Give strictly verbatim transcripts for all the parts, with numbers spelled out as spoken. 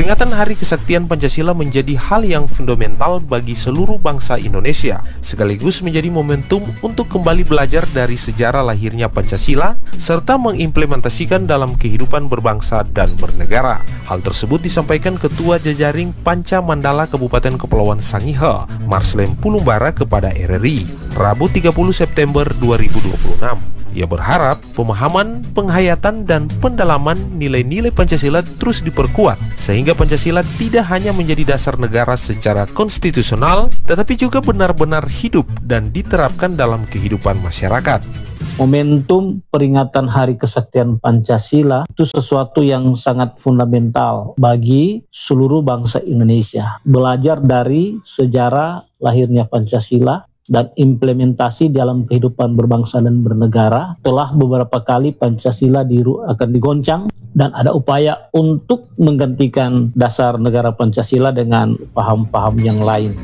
Peringatan Hari Kesaktian Pancasila menjadi hal yang fundamental bagi seluruh bangsa Indonesia, sekaligus menjadi momentum untuk kembali belajar dari sejarah lahirnya Pancasila, serta mengimplementasikan dalam kehidupan berbangsa dan bernegara. Hal tersebut disampaikan Ketua Jejaring Panca Mandala Kabupaten Kepulauan Sangihe, Marslem Pulumbara kepada R R I, Rabu tiga puluh September dua ribu dua puluh enam. Ia berharap pemahaman, penghayatan, dan pendalaman nilai-nilai Pancasila terus diperkuat, sehingga Pancasila tidak hanya menjadi dasar negara secara konstitusional, tetapi juga benar-benar hidup dan diterapkan dalam kehidupan masyarakat. Momentum peringatan Hari Kesaktian Pancasila itu sesuatu yang sangat fundamental bagi seluruh bangsa Indonesia. Belajar dari sejarah lahirnya Pancasila dan implementasi dalam kehidupan berbangsa dan bernegara. Telah beberapa kali Pancasila diru- akan digoncang dan ada upaya untuk menggantikan dasar negara Pancasila dengan paham-paham yang lain.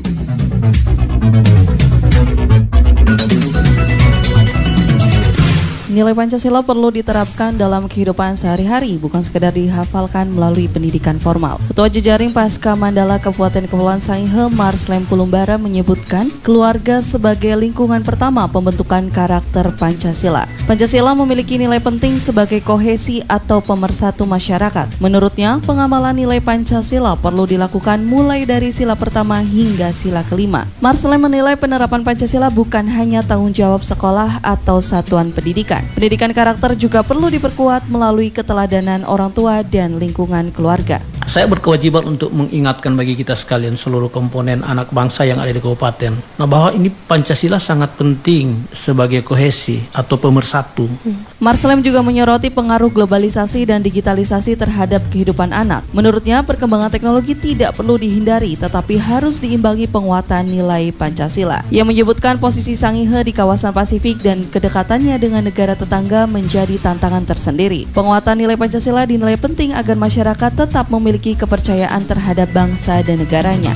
Nilai Pancasila perlu diterapkan dalam kehidupan sehari-hari, bukan sekedar dihafalkan melalui pendidikan formal. Ketua Jejaring Pasca Mandala Kabupaten Kepulauan Sangihe, Marslem Pulumbara, menyebutkan keluarga sebagai lingkungan pertama pembentukan karakter Pancasila. Pancasila memiliki nilai penting sebagai kohesi atau pemersatu masyarakat. Menurutnya, pengamalan nilai Pancasila perlu dilakukan mulai dari sila pertama hingga sila kelima. Marslem menilai penerapan Pancasila bukan hanya tanggung jawab sekolah atau satuan pendidikan. Pendidikan karakter juga perlu diperkuat melalui keteladanan orang tua dan lingkungan keluarga. Saya berkewajiban untuk mengingatkan bagi kita sekalian seluruh komponen anak bangsa yang ada di kabupaten, nah bahwa ini Pancasila sangat penting sebagai kohesi atau pemersatu. Hmm. Marslem juga menyoroti pengaruh globalisasi dan digitalisasi terhadap kehidupan anak. Menurutnya, perkembangan teknologi tidak perlu dihindari, tetapi harus diimbangi penguatan nilai Pancasila. Ia menyebutkan posisi Sangihe di kawasan Pasifik dan kedekatannya dengan negara tetangga menjadi tantangan tersendiri. Penguatan nilai Pancasila dinilai penting agar masyarakat tetap memiliki kepercayaan terhadap bangsa dan negaranya.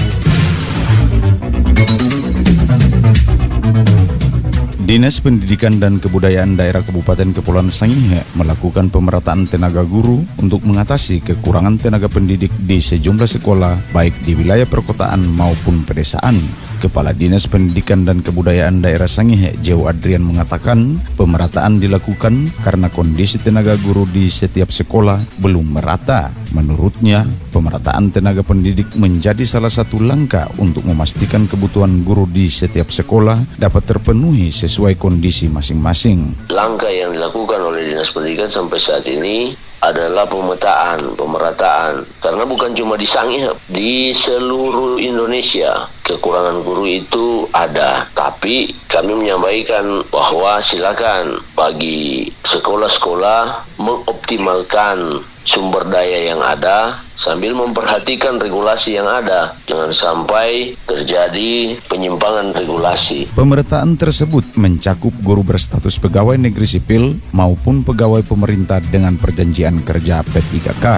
Dinas Pendidikan dan Kebudayaan Daerah Kabupaten Kepulauan Sangihe melakukan pemerataan tenaga guru untuk mengatasi kekurangan tenaga pendidik di sejumlah sekolah baik di wilayah perkotaan maupun pedesaan. Kepala Dinas Pendidikan dan Kebudayaan Daerah Sangihe, Jeo Adrian, mengatakan pemerataan dilakukan karena kondisi tenaga guru di setiap sekolah belum merata. Menurutnya, pemerataan tenaga pendidik menjadi salah satu langkah untuk memastikan kebutuhan guru di setiap sekolah dapat terpenuhi sesuai kondisi masing-masing. Langkah yang dilakukan oleh Dinas Pendidikan sampai saat ini adalah pemetaan, pemerataan. Karena bukan cuma di Sangihe, di seluruh Indonesia kekurangan guru itu ada. Tapi kami menyampaikan bahwa silakan bagi sekolah-sekolah mengoptimalkan sumber daya yang ada sambil memperhatikan regulasi yang ada. Jangan sampai terjadi penyimpangan regulasi. Pemerataan tersebut mencakup guru berstatus pegawai negeri sipil maupun pegawai pemerintah dengan perjanjian kerja P tiga K.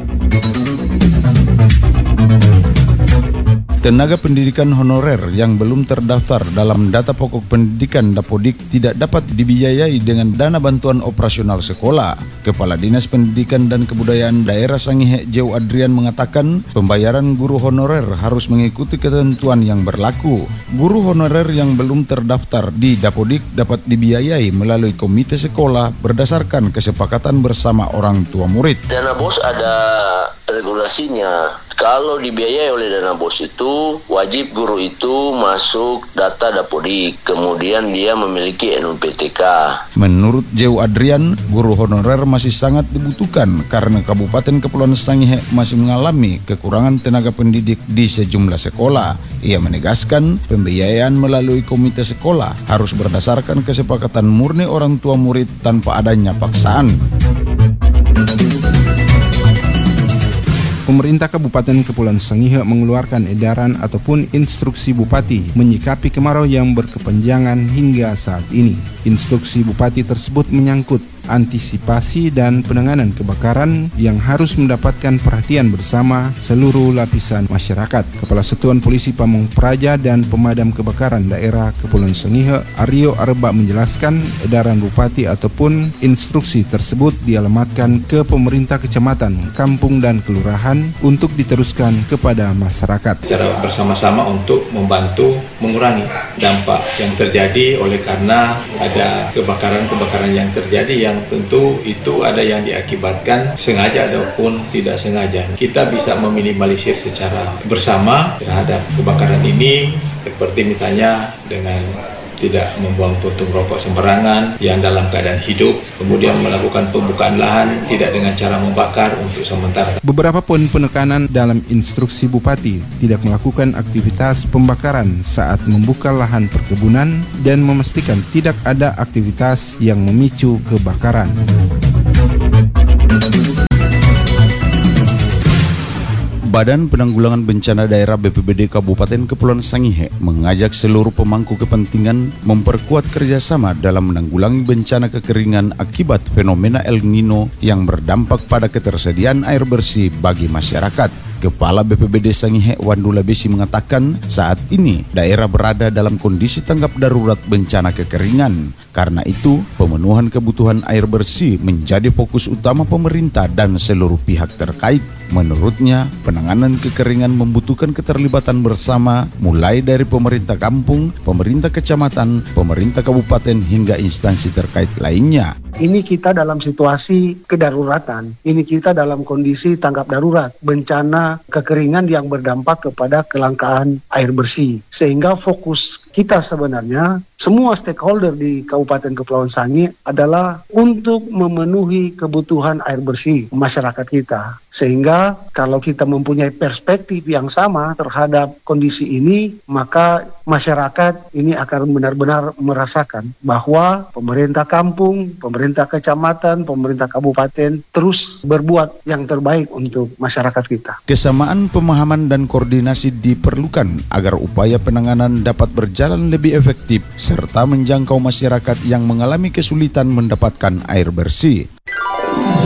Tenaga pendidikan honorer yang belum terdaftar dalam data pokok pendidikan Dapodik tidak dapat dibiayai dengan dana bantuan operasional sekolah. Kepala Dinas Pendidikan dan Kebudayaan Daerah Sangihe, Jeo Adrian, mengatakan pembayaran guru honorer harus mengikuti ketentuan yang berlaku. Guru honorer yang belum terdaftar di Dapodik dapat dibiayai melalui komite sekolah berdasarkan kesepakatan bersama orang tua murid. Dana bos ada regulasinya. Kalau dibiayai oleh dana bos itu, wajib guru itu masuk data Dapodik, kemudian dia memiliki N U P T K. Menurut Jeo Adrian, guru honorer masih sangat dibutuhkan karena Kabupaten Kepulauan Sangihe masih mengalami kekurangan tenaga pendidik di sejumlah sekolah. Ia menegaskan pembiayaan melalui komite sekolah harus berdasarkan kesepakatan murni orang tua murid tanpa adanya paksaan. Pemerintah Kabupaten Kepulauan Sangihe mengeluarkan edaran ataupun instruksi Bupati menyikapi kemarau yang berkepanjangan hingga saat ini. Instruksi Bupati tersebut menyangkut antisipasi dan penanganan kebakaran yang harus mendapatkan perhatian bersama seluruh lapisan masyarakat. Kepala Satuan Polisi Pamong Praja dan Pemadam Kebakaran Daerah Kepulauan Sangihe, Aryo Arba, menjelaskan edaran Bupati ataupun instruksi tersebut dialamatkan ke pemerintah kecamatan, kampung dan kelurahan untuk diteruskan kepada masyarakat. Cara bersama-sama untuk membantu mengurangi dampak yang terjadi oleh karena ada kebakaran-kebakaran yang terjadi yang tentu itu ada yang diakibatkan sengaja ataupun tidak sengaja. Kita bisa meminimalisir secara bersama terhadap kebakaran ini, seperti misalnya dengan tidak membuang puntung rokok sembarangan yang dalam keadaan hidup, kemudian melakukan pembukaan lahan tidak dengan cara membakar untuk sementara. Beberapa poin penekanan dalam instruksi Bupati tidak melakukan aktivitas pembakaran saat membuka lahan perkebunan dan memastikan tidak ada aktivitas yang memicu kebakaran. Badan Penanggulangan Bencana Daerah B P B D Kabupaten Kepulauan Sangihe mengajak seluruh pemangku kepentingan memperkuat kerjasama dalam menanggulangi bencana kekeringan akibat fenomena El Nino yang berdampak pada ketersediaan air bersih bagi masyarakat. Kepala B P B D Sangihe Wandula Besi mengatakan saat ini daerah berada dalam kondisi tanggap darurat bencana kekeringan. Karena itu, pemenuhan kebutuhan air bersih menjadi fokus utama pemerintah dan seluruh pihak terkait. Menurutnya, penanganan kekeringan membutuhkan keterlibatan bersama mulai dari pemerintah kampung, pemerintah kecamatan, pemerintah kabupaten hingga instansi terkait lainnya. Ini kita dalam situasi kedaruratan, ini kita dalam kondisi tanggap darurat, bencana kekeringan yang berdampak kepada kelangkaan air bersih. Sehingga fokus kita sebenarnya, semua stakeholder di Kabupaten Kepulauan Sangihe adalah untuk memenuhi kebutuhan air bersih masyarakat kita. Sehingga kalau kita mempunyai perspektif yang sama terhadap kondisi ini, maka masyarakat ini akan benar-benar merasakan bahwa pemerintah kampung, pemerintah kecamatan, pemerintah kabupaten terus berbuat yang terbaik untuk masyarakat kita. Kesamaan pemahaman dan koordinasi diperlukan agar upaya penanganan dapat berjalan lebih efektif serta menjangkau masyarakat yang mengalami kesulitan mendapatkan air bersih.